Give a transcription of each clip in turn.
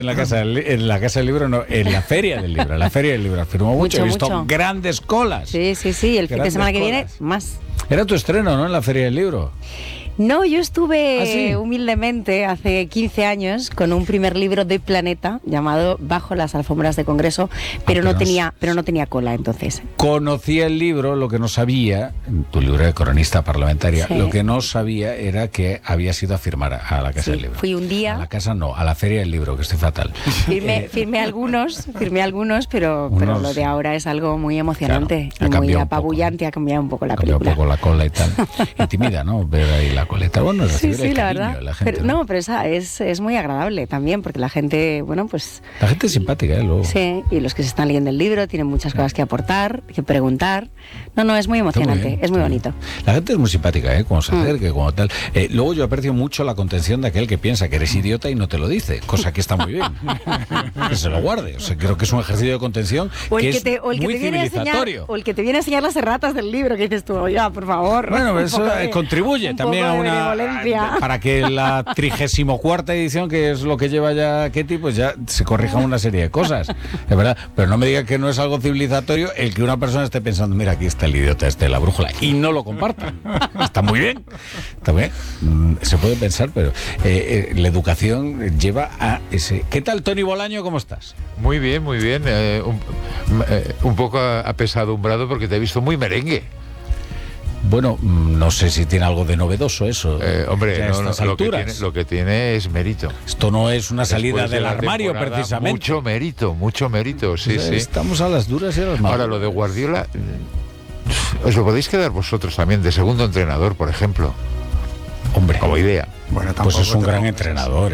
En la casa del libro, no, en la feria del libro. En la feria del libro firmó mucho. He visto grandes colas. Sí. El fin de semana que viene, más. Era tu estreno, ¿no? En la feria del libro. No, yo estuve humildemente hace 15 años con un primer libro de Planeta llamado Bajo las alfombras de Congreso, pero no tenía cola entonces. Conocía el libro, lo que no sabía, tu libro de cronista parlamentaria, lo que no sabía era que habías ido a firmar a la Casa del Libro. Fui un día. A la casa no, a la feria del libro, que estoy fatal. Firmé algunos, pero lo de ahora es algo muy emocionante, claro, muy apabullante, ha cambiado un poco la película. Un poco la cola y tal. Intimida, ¿no? Ver ahí la coleta. Bueno, recibir el cariño, la verdad. La gente, pero esa es muy agradable también, porque la gente, bueno, pues... La gente es simpática, luego. Sí, y los que se están leyendo el libro tienen muchas cosas que aportar, que preguntar. No, es muy emocionante, es muy bonito. La gente es muy simpática, como se acerque, como tal. Luego yo aprecio mucho la contención de aquel que piensa que eres idiota y no te lo dice, cosa que está muy bien. Que se lo guarde. O sea, creo que es un ejercicio de contención muy civilizatorio. O el que te viene a enseñar las erratas del libro, que dices tú, oiga, por favor. Bueno, eso contribuye también a una... Para que la 34ª edición, que es lo que lleva ya Ketty, pues ya se corrijan una serie de cosas. Es verdad, pero no me diga que no es algo civilizatorio el que una persona esté pensando, mira, aquí está el idiota de la brújula, y no lo comparta. Está muy bien. Está bien. Se puede pensar, pero la educación lleva a ese... ¿Qué tal, Tony Bolaño? ¿Cómo estás? Muy bien, muy bien. Un poco apesadumbrado porque te he visto muy merengue. Bueno, no sé si tiene algo de novedoso eso. Hombre, lo que tiene es mérito. Esto no es una salida del armario, precisamente. Mucho mérito, sí. Estamos a las duras y a las malas. Ahora, lo de Guardiola, os lo podéis quedar vosotros también, de segundo entrenador, por ejemplo. Hombre, como idea. Bueno, pues es un gran entrenador,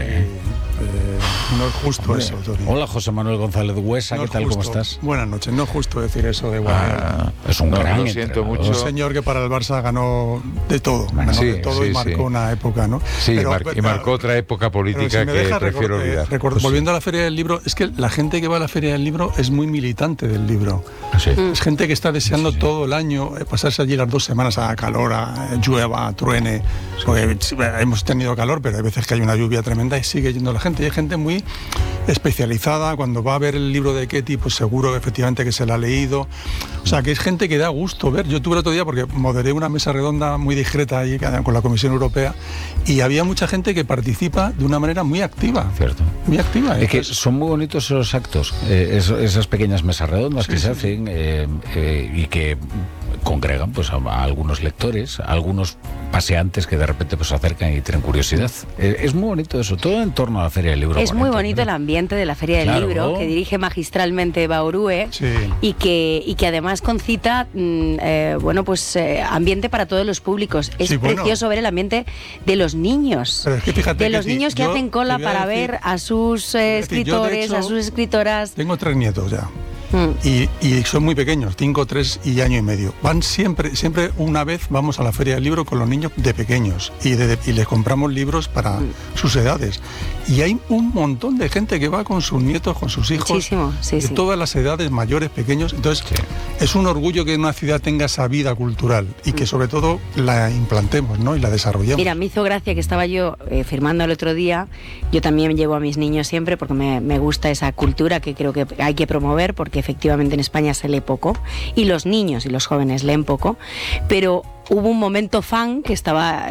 No es justo eso, Tony. Hola, José Manuel González Huesa, ¿qué tal? ¿Cómo estás? Buenas noches. No es justo decir eso de Guardiola. Es un gran lo siento entrenador. Un señor que para el Barça ganó de todo. Y marcó una época, ¿no? Sí, y marcó otra época política que prefiero olvidar. Volviendo a la Feria del Libro, es que la gente que va a la Feria del Libro es muy militante del libro. Sí. Es gente que está deseando todo el año pasarse allí las 2 semanas a calor, a llueva, a truene. Porque hemos tenido calor, pero hay veces que hay una lluvia tremenda y sigue yendo la gente. Y hay gente muy especializada. Cuando va a ver el libro de Ketty, pues seguro efectivamente que se lo ha leído. O sea, que es gente que da gusto ver. Yo tuve el otro día, porque moderé una mesa redonda muy discreta ahí con la Comisión Europea, y había mucha gente que participa de una manera muy activa. Cierto. Muy activa. Es que son muy bonitos esos actos, esas pequeñas mesas redondas que se hacen y que congregan pues a algunos lectores, a algunos paseantes que de repente pues se acercan y tienen curiosidad. Es muy bonito eso, todo en torno a la Feria del Libro. Es muy bonito el ambiente de la Feria del Libro, que dirige magistralmente Eva Orue, y que además concita ambiente para todos los públicos. Es precioso ver el ambiente de los niños. Pero es que fíjate, de los niños que hacen cola para ver a sus escritores, a sus escritoras. Tengo 3 nietos ya. Y son muy pequeños, 5, 3 y año y medio. Van siempre una vez vamos a la Feria del Libro con los niños de pequeños y les compramos libros para sus edades. Y hay un montón de gente que va con sus nietos, con sus hijos, muchísimo, de todas las edades, mayores, pequeños. Entonces, es un orgullo que una ciudad tenga esa vida cultural y que sobre todo la implantemos, ¿no? Y la desarrollemos. Mira, me hizo gracia que estaba yo firmando el otro día. Yo también llevo a mis niños siempre porque me gusta esa cultura que creo que hay que promover, porque efectivamente en España se lee poco y los niños y los jóvenes leen poco, pero hubo un momento fan que estaba,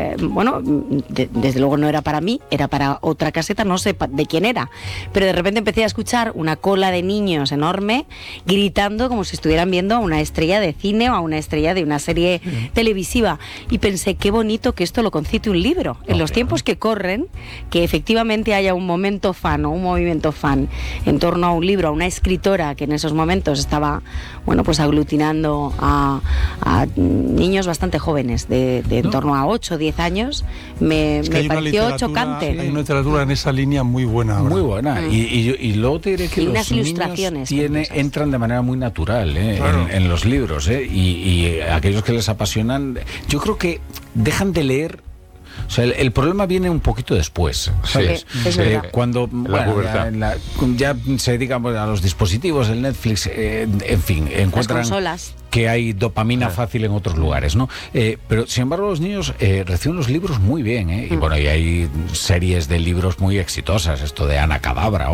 desde luego no era para mí, era para otra caseta, no sé de quién era, pero de repente empecé a escuchar una cola de niños enorme gritando como si estuvieran viendo a una estrella de cine o a una estrella de una serie televisiva, y pensé, qué bonito que esto lo concite un libro. En los tiempos que corren, que efectivamente haya un momento fan o un movimiento fan en torno a un libro, a una escritora que en esos momentos estaba, aglutinando a niños bastante jóvenes, de en torno a 8 o 10 años, me pareció chocante. Hay una literatura en esa línea muy buena ahora. Muy buena. Y luego te diré que y los unas ilustraciones entran de manera muy natural claro. en los libros, y aquellos que les apasionan, yo creo que dejan de leer O sea, el problema viene un poquito después, ¿sabes? Sí, es verdad. Cuando ya se dedican a los dispositivos, el Netflix, en fin, encuentran las consolas, que hay dopamina fácil en otros lugares, ¿no? Pero sin embargo los niños reciben los libros muy bien, ¿eh? Y bueno, y hay series de libros muy exitosas, esto de Ana Cadabra